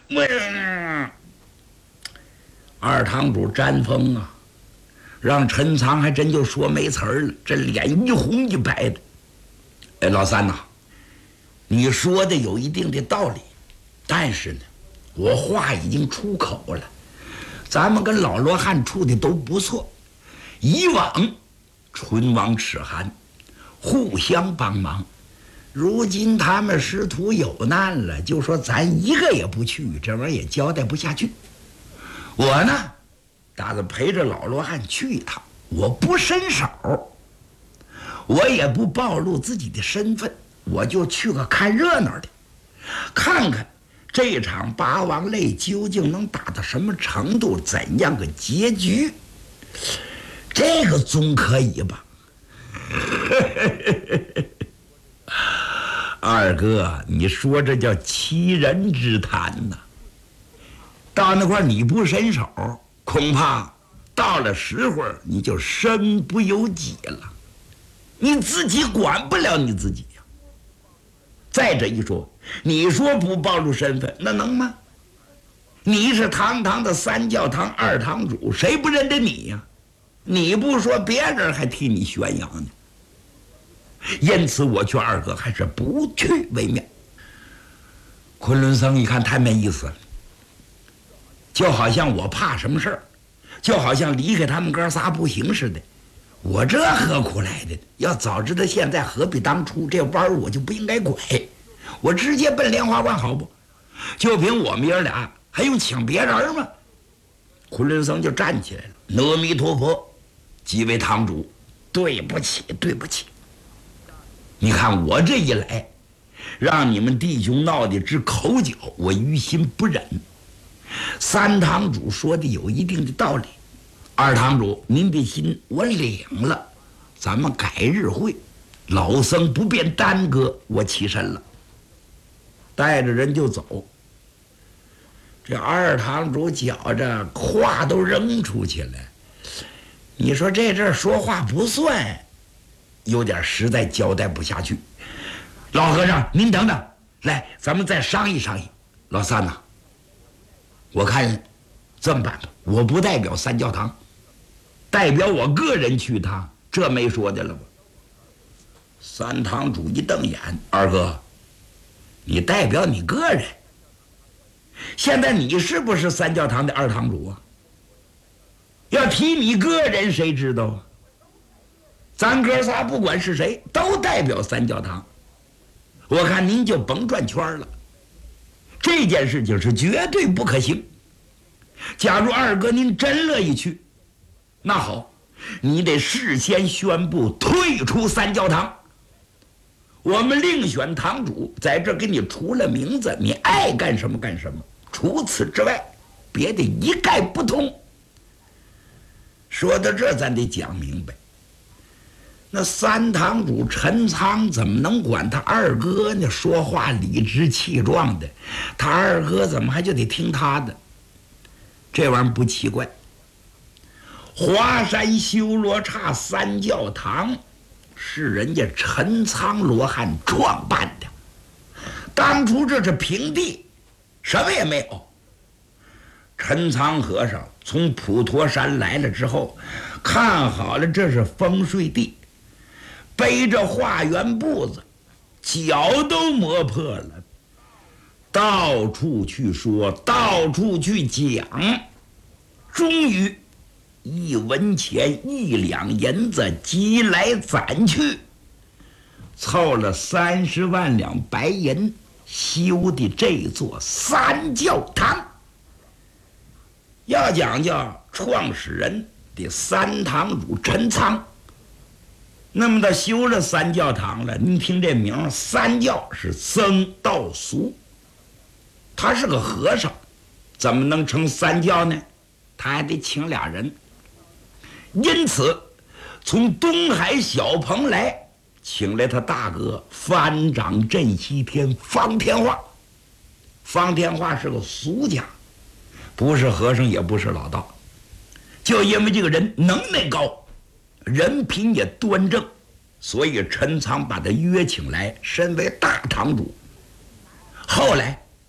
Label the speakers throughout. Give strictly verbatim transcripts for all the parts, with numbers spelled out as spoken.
Speaker 1: 嗯，二堂主詹峰啊，让陈仓还真就说没词儿了，这脸一红一白的。哎，老三呐、啊，你说的有一定的道理，但是呢，我话已经出口了，咱们跟老罗汉处的都不错，以往唇亡齿寒，互相帮忙。如今他们师徒有难了，就说咱一个也不去，这玩意儿也交代不下去。我呢，打算陪着老罗汉去一趟，我不伸手，我也不暴露自己的身份，我就去个看热闹的，看看这场八王擂究竟能打到什么程度，怎样个结局。这个总可以吧？二哥，你说这叫欺人之谈呐！到那块你不伸手，恐怕到了时候你就身不由己了，你自己管不了你自己呀。再者一说，你说不暴露身份，那能吗？你是堂堂的三教堂二堂主，谁不认得你呀？你不说，别人还替你宣扬呢。因此我劝二哥还是不去为妙。昆仑僧一看太没意思了，就好像我怕什么事儿，就好像离开他们哥仨不行似的。我这何苦来的？要早知道现在，何必当初？这弯我就不应该拐，我直接奔莲花关好不？就凭我们爷俩，还用请别人吗？昆仑僧就站起来了：“阿弥陀佛，几位堂主，对不起，对不起。你看我这一来，让你们弟兄闹得直口角，我于心不忍。三堂主说的有一定的道理，二堂主您的心我领了，咱们改日会，老僧不便耽搁，我起身了，带着人就走。这二堂主觉着话都扔出去了，你说这阵说话不算，有点实在交代不下去。老和尚您等等，来咱们再商议商议。老三呐、啊，我看这么办吧，我不代表三教堂，代表我个人去趟，这没说的了吧？三堂主一瞪眼：“二哥，你代表你个人，现在你是不是三教堂的二堂主啊？要提你个人谁知道啊？咱哥仨不管是谁都代表三教堂，我看您就甭转圈了，这件事情是绝对不可行。假如二哥您真乐意去，那好，你得事先宣布退出三教堂，我们另选堂主，在这给你除了名字，你爱干什么干什么，除此之外别的一概不通。说到这咱得讲明白，那三堂主陈仓怎么能管他二哥呢？说话理直气壮的，他二哥怎么还就得听他的？这玩意儿不奇怪。华山修罗刹三教堂是人家陈仓罗汉创办的，当初这是平地，什么也没有。陈仓和尚从普陀山来了之后，看好了这是风水地，背着化缘步子，脚都磨破了，到处去说，到处去讲，终于一文钱一两银子集来攒去，凑了三十万两白银，修的这座三教堂。要讲究创始人的三堂主陈仓，那么他修了三教堂了，你听这名，三教是僧道俗，他是个和尚，怎么能成三教呢？他还得请俩人。因此从东海小蓬来，请来他大哥翻掌镇西天方天化。方天化是个俗家，不是和尚也不是老道，就因为这个人能耐高，人品也端正，所以陈仓把他约请来，身为大堂主。后来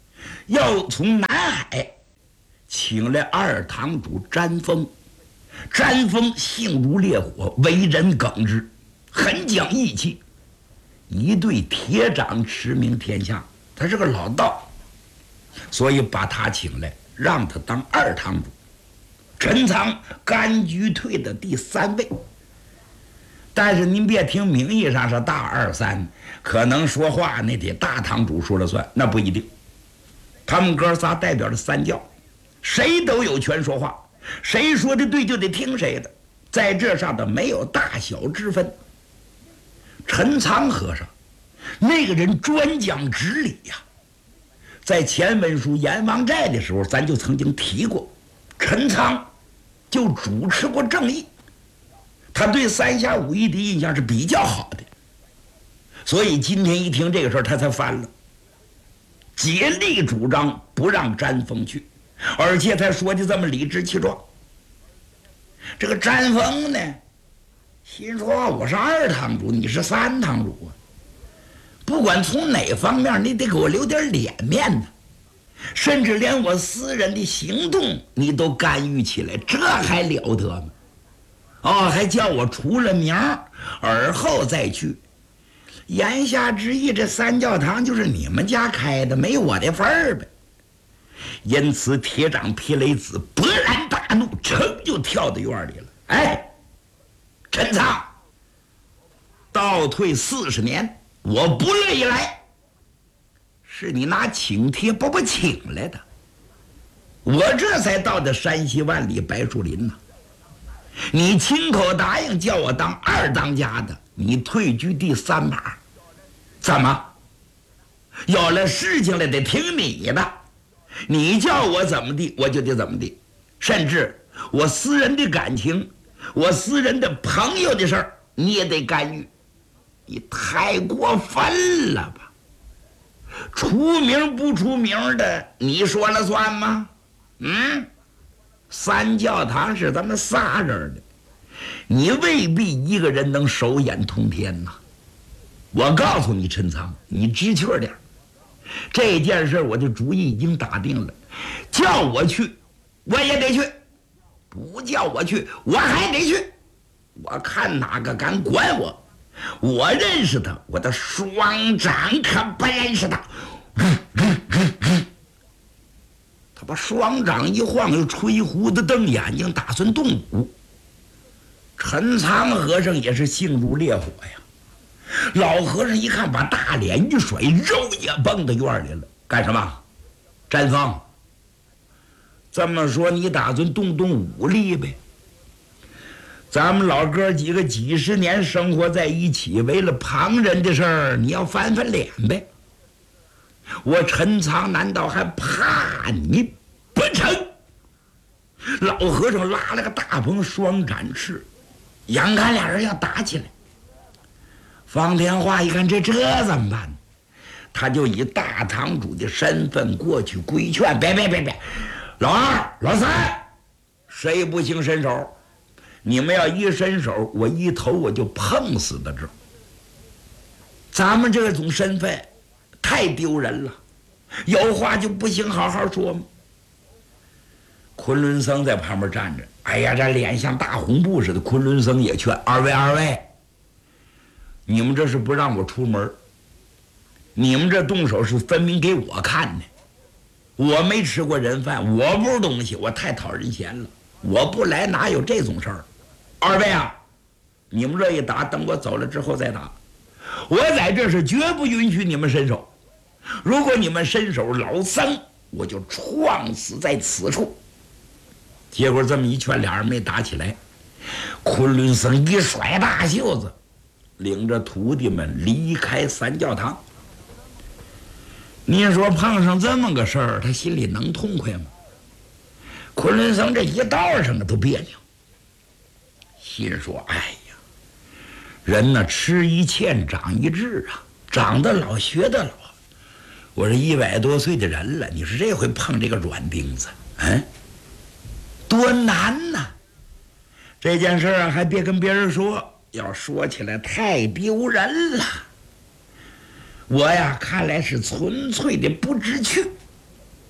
Speaker 1: 要从南海请来二堂主詹峰。詹峰性如烈火，为人耿直，很讲义气，一对铁掌驰名天下。他是个老道，所以把他请来，让他当二堂主。陈仓甘居退的第三位。但是您别听名义上是大二三，可能说话那得大堂主说了算，那不一定。他们哥仨代表着三教，谁都有权说话，谁说的对就得听谁的，在这上头没有大小之分。陈仓和尚那个人专讲直理呀、啊，在前文书阎王寨的时候，咱就曾经提过，陈仓就主持过正义，他对三侠五义的印象是比较好的，所以今天一听这个事儿，他才翻了，竭力主张不让詹峰去，而且他说的这么理直气壮。这个詹峰呢，心说我是二堂主，你是三堂主啊，不管从哪方面，你得给我留点脸面子，甚至连我私人的行动你都干预起来，这还了得吗？哦，还叫我出了名而后再去。言下之意，这三教堂就是你们家开的，没我的份儿呗。因此，铁掌皮雷子勃然大怒，噌就跳到院里了。哎，陈仓，倒退四十年，我不乐意来。是你拿请帖把我请来的，我这才到的山西万里白树林呢。你亲口答应叫我当二当家的，你退居第三把，怎么？有了事情了得听你的，你叫我怎么地我就得怎么地，甚至我私人的感情，我私人的朋友的事儿你也得干预，你太过分了吧？出名不出名的你说了算吗？嗯？三教堂是咱们仨人的，你未必一个人能手眼通天呐。我告诉你陈仓，你知趣点，这件事我的主意已经打定了，叫我去我也得去，不叫我去我还得去，我看哪个敢管我。我认识他，我的双掌可不认识他。他把双掌一晃，又吹胡子瞪眼睛，打算动武。陈仓和尚也是性如烈火呀，老和尚一看，把大脸一甩，肉也蹦到院里了。干什么？詹峰，这么说你打算动动武力呗？咱们老哥几个几十年生活在一起，为了旁人的事儿，你要翻翻脸呗？我陈仓难道还怕你不成？老和尚拉了个大棚，双展翅，眼看俩人要打起来。方天化一看这这怎么办？他就以大堂主的身份过去规劝：别别别别，老二老三，谁不行伸手？你们要一伸手，我一头我就碰死在这儿。咱们这种身份太丢人了，有话就不行好好说吗？昆仑僧在旁边站着，哎呀，这脸像大红布似的。昆仑僧也劝：二位二位，你们这是不让我出门，你们这动手是分明给我看的。我没吃过人饭，我不是东西，我太讨人嫌了，我不来哪有这种事儿？二位啊，你们这一打，等我走了之后再打。我在这是绝不允许你们伸手，如果你们伸手，老僧我就撞死在此处。结果这么一劝，俩人没打起来。昆仑僧一甩大袖子，领着徒弟们离开三教堂。你说碰上这么个事儿，他心里能痛快吗？昆仑僧这一道上都别扭，心说：哎呀，人呢吃一堑长一智啊，长得老学得老。我这一百多岁的人了，你说这回碰这个软钉子，嗯，多难呐！这件事啊，还别跟别人说，要说起来太丢人了。我呀，看来是纯粹的不知趣。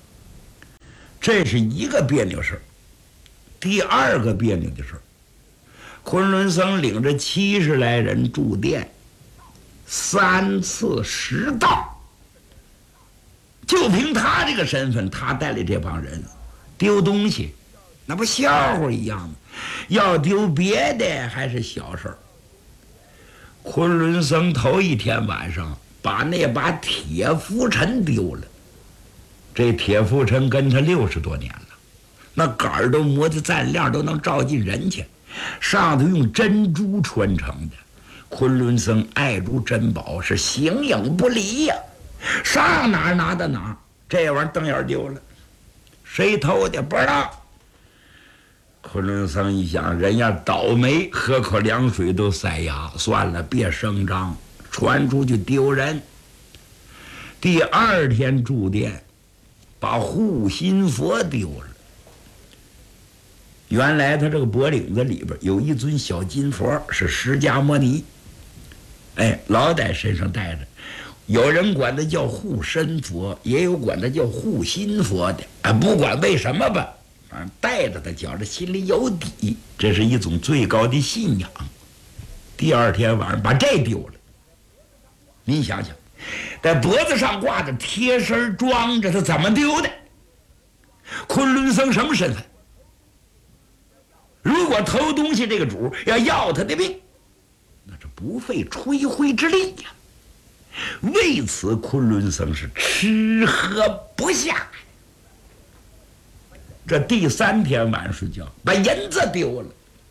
Speaker 1: 这是一个别扭事儿。第二个别扭的事儿，昆仑僧领着七十来人住店，三次失道。就凭他这个身份，他带领这帮人丢东西，那不笑话一样吗？要丢别的还是小事儿。昆仑僧头一天晚上把那把铁拂尘丢了，这铁拂尘跟他六十多年了，那杆儿都磨得再亮，都能照进人去，上头用珍珠穿成的。昆仑僧爱如珍宝，是形影不离呀、啊，上哪儿拿到哪儿。这玩意儿瞪眼丢了，谁偷的不知道。昆仑僧一想，人家倒霉，喝口凉水都塞牙，算了，别声张，传出去丢人。第二天住店，把护心佛丢了。原来他这个脖领子里边有一尊小金佛，是释迦摩尼，哎，老在身上带着。有人管它叫护身佛，也有管它叫护心佛的，啊，不管为什么吧，啊，带着它，觉着心里有底，这是一种最高的信仰。第二天晚上把这丢了，您想想，在脖子上挂着贴身装着，他怎么丢的？昆仑僧什么身份？如果偷东西这个主要要他的命，那这不费吹灰之力呀。为此，昆仑僧是吃喝不下。这第三天晚上睡觉，把银子丢了。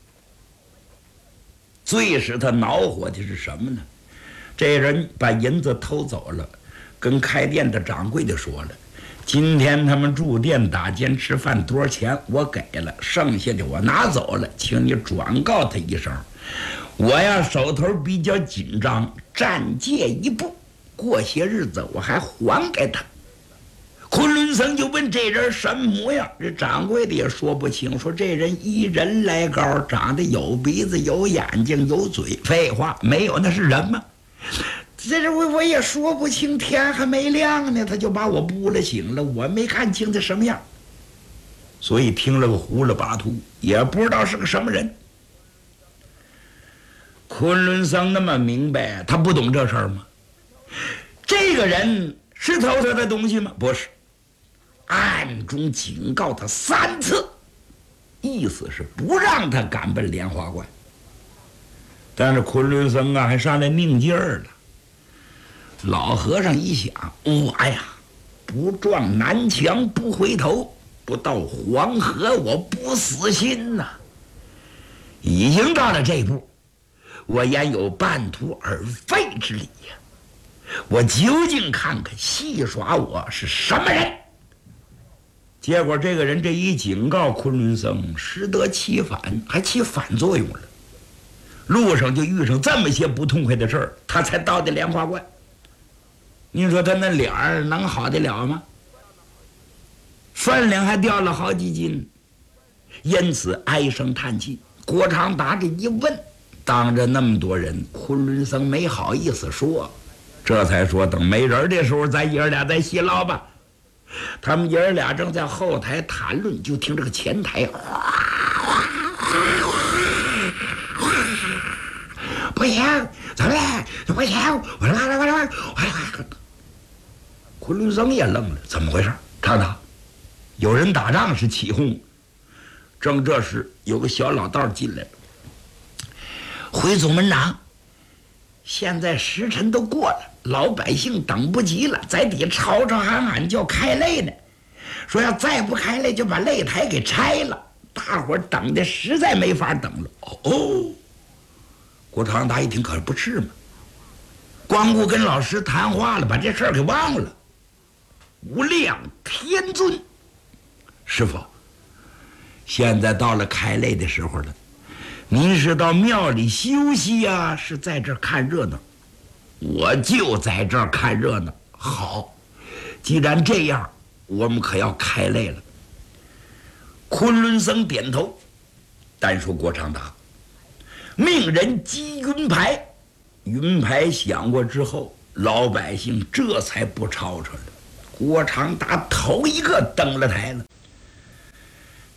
Speaker 1: 最使他恼火的是什么呢？这人把银子偷走了，跟开店的掌柜的说了，今天他们住店打尖吃饭多少钱我给了，剩下的我拿走了，请你转告他一声，我呀手头比较紧张，暂借一步，过些日子我还还给他。昆仑僧就问这人什么模样，这掌柜的也说不清，说这人依人来高，长得有鼻子有眼睛有嘴，废话没有那是人吗？这是我我也说不清，天还没亮呢，他就把我拨了醒了，我没看清他什么样，所以听了个糊里巴涂，也不知道是个什么人。昆仑僧那么明白，他不懂这事儿吗？这个人是偷他的东西吗？不是，暗中警告他三次，意思是不让他赶奔莲花观。但是昆仑僧啊，还上来拧劲儿了。老和尚一想，我呀，不撞南墙不回头，不到黄河我不死心呐、啊。已经到了这步，我焉有半途而废之理呀、啊？我究竟看看戏耍我是什么人。结果这个人这一警告，昆仑僧适得其反，还起反作用了。路上就遇上这么些不痛快的事儿，他才到的莲花观。你说他那脸儿能好得了吗？分量还掉了好几斤，因此唉声叹气。郭长达这一问，当着那么多人，昆仑僧没好意思说，这才说等没人的时候，咱爷儿俩再细唠吧。他们爷儿俩正在后台谈论，就听这个前台不行，怎么了？不行！我来来来来来！昆仑僧也愣了，怎么回事？长达，有人打仗是起哄。正这时，有个小老道进来了。回总门长，现在时辰都过了，老百姓等不及了，在底吵吵喊喊叫开擂呢。说要再不开擂，就把擂台给拆了。大伙儿等的实在没法等了。哦。郭长达一听，可不是嘛，光顾跟老师谈话了，把这事儿给忘了。无量天尊，师父，现在到了开擂的时候了，您是到庙里休息呀、啊，是在这儿看热闹？我就在这儿看热闹。好，既然这样，我们可要开擂了。昆仑僧点头，单说郭长达命人击云牌，云牌响过之后，老百姓这才不吵吵了。郭长达头一个登了台了。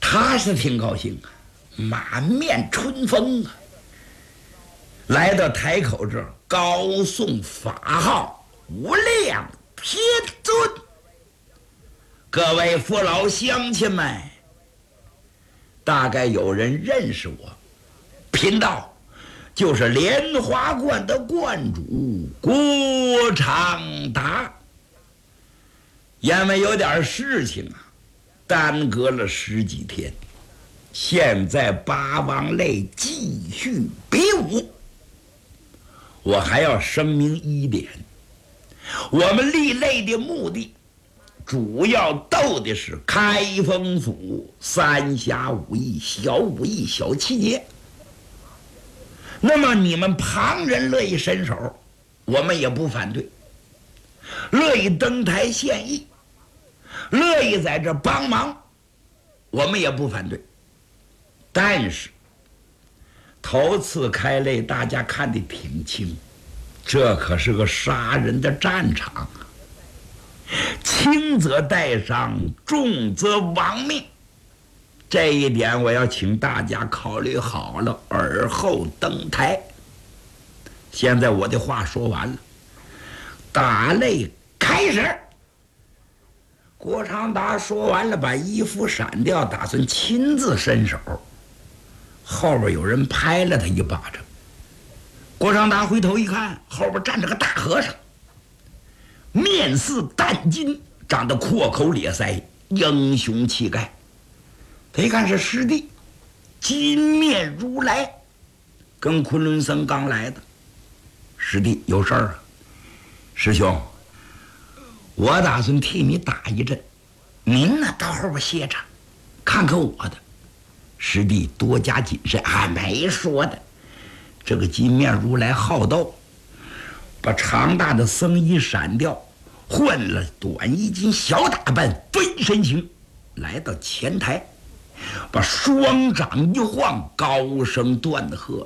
Speaker 1: 他是挺高兴啊，满面春风啊。来到台口这儿，高诵法号无量天尊。各位父老乡亲们，大概有人认识我，贫道就是莲华观的观主郭长达。因为有点事情啊，耽搁了十几天，现在八王类继续比武。我还要声明一点，我们立类的目的主要斗的是开封府三峡武艺、小武艺、小七节。那么你们旁人乐意伸手，我们也不反对，乐意登台献艺，乐意在这帮忙，我们也不反对。但是头次开擂，大家看得挺清，这可是个杀人的战场啊！轻则带伤，重则亡命。这一点我要请大家考虑好了，而后登台。现在我的话说完了，打擂开始。郭长达说完了，把衣服闪掉，打算亲自伸手。后边有人拍了他一巴掌，郭长达回头一看，后边站着个大和尚，面似淡金，长得阔口咧腮，英雄气概。他一看是师弟金面如来，跟昆仑僧刚来的。师弟有事儿啊？师兄，我打算替你打一阵，您呢到后边歇着，看看我的。师弟多加谨慎，还没说的。这个金面如来好斗，把长大的僧衣闪掉，换了短衣襟小打扮，飞身形来到前台，把双掌一晃，高声断喝：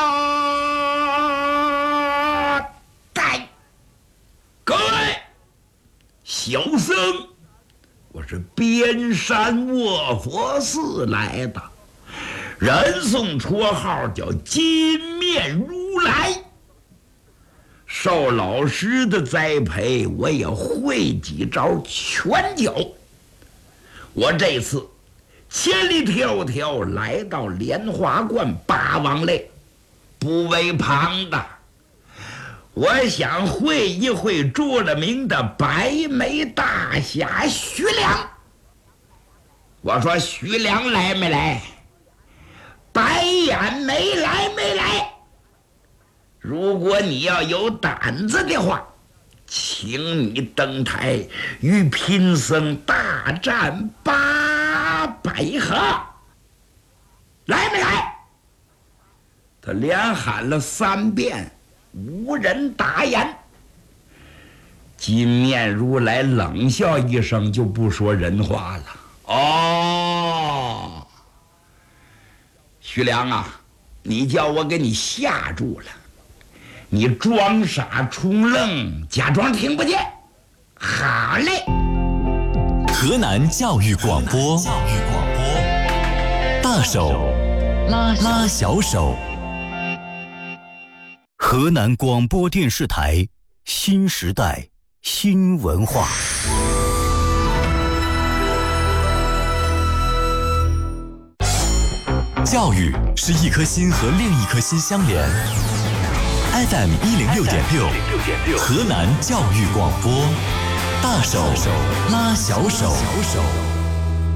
Speaker 1: 呀！带各位小僧，我是边山卧佛寺来的，人送绰号叫金面如来。受老师的栽培，我也会几招拳脚。我这次千里迢迢来到莲华观八王类，不为旁的，我想会一会著了名的白眉大侠徐良。我说徐良来没来？白眼没来没来？如果你要有胆子的话，请你登台与贫僧大战八百合，来没来？他连喊了三遍，无人答言。金面如来冷笑一声，就不说人话了。哦，徐良啊，你叫我给你吓住了，你装傻充愣，假装听不见。好嘞。
Speaker 2: 河南教育广播，教育广播，大手拉拉小手。河南广播电视台新时代新文化。教育是一颗心和另一颗心相连。F M 一零六点六，河南教育广播，大手拉小手。